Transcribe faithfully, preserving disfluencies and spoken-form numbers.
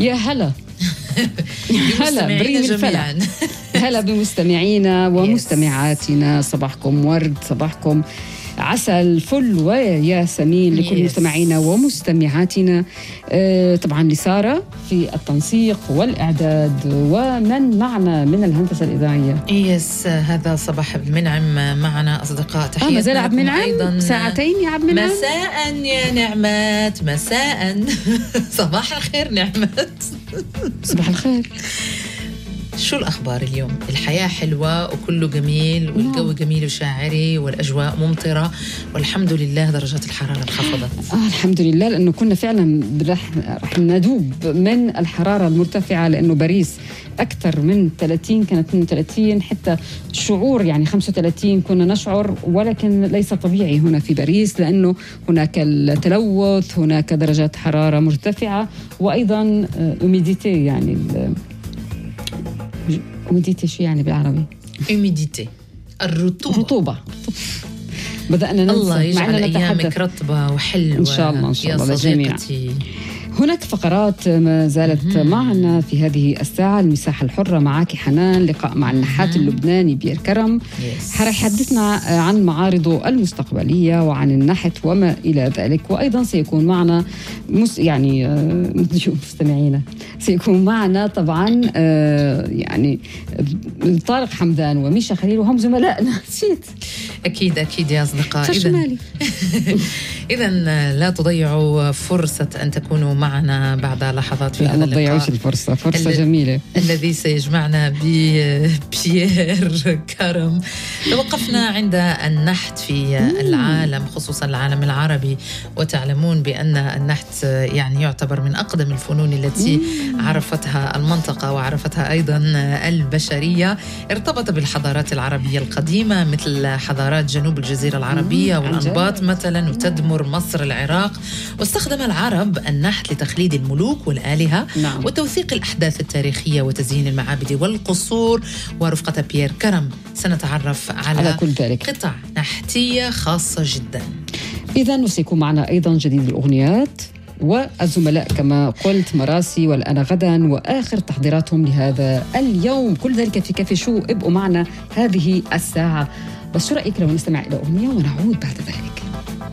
يا هلا هلا بريم الفلح. هلا بمستمعينا ومستمعاتنا، صباحكم ورد، صباحكم عسل فل وياسمين لكل مستمعينا ومستمعاتنا. آه طبعا لسارة في التنسيق والإعداد، ومن معنا من الهندسة الإذاعية. يس هذا صباح المنعم معنا أصدقاء. تحياتنا آه لكم أيضا ساعتين يا عبد المنعم. مساء يا نعمات، مساء. صباح الخير نعمات. صباح الخير. شو الأخبار اليوم؟ الحياة حلوة وكله جميل والجو جميل وشاعري والأجواء ممطرة والحمد لله درجات الحرارة انخفضت. آه الحمد لله، لأنه كنا فعلا رح, رح ندوب من الحرارة المرتفعة، لأنه باريس أكثر من ثلاثين، كانت اثنين وثلاثين، حتى شعور يعني خمسة وثلاثين كنا نشعر، ولكن ليس طبيعي هنا في باريس، لأنه هناك التلوث، هناك درجات حرارة مرتفعة، وأيضا أميديتي يعني أميديتي شو يعني بالعربي؟ أميديتي الرطوبة. رطوبة. بدأنا ننسى. الله يجعل أيامك رطبة وحلوة إن شاء الله إن شاء الله للجميع. هناك فقرات ما زالت معنا في هذه الساعة. المساحة الحرة معك حنان، لقاء مع النحات اللبناني بيير كرم، حيحدثنا عن معارضه المستقبلية وعن النحت وما إلى ذلك. وأيضا سيكون معنا مس يعني مستمعينا سيكون معنا طبعا يعني طارق حمدان وميشا خليل، وهم زملائنا. نسيت. أكيد أكيد يا أصدقاء. إذن إذن لا تضيعوا فرصة أن تكونوا معنا بعد لحظات في هذا اللقاء. لا تضيعوش الفرصة، فرصة جميلة الذي سيجمعنا ببيير كرم. توقفنا عند النحت في العالم، خصوصا العالم العربي، وتعلمون بأن النحت يعني يعتبر من أقدم الفنون التي عرفتها المنطقة وعرفتها أيضا البشرية. ارتبط بالحضارات العربية القديمة مثل حضارات جنوب الجزيرة العربية والأنباط مثلا، وتدمر مصر العراق. واستخدم العرب النحت لتخليد الملوك والآلهة نعم. وتوثيق الأحداث التاريخية وتزيين المعابد والقصور. ورفقة بيير كرم سنتعرف على, على كل ذلك. قطع نحتية خاصة جدا. إذن وسيكون معنا أيضا جديد الأغنيات والزملاء كما قلت مراسي والأنا غدا وآخر تحضيراتهم لهذا اليوم. كل ذلك في كافي شو. ابقوا معنا هذه الساعة. بس شو رأيك لو نستمع إلى أغنية ونعود بعد ذلك؟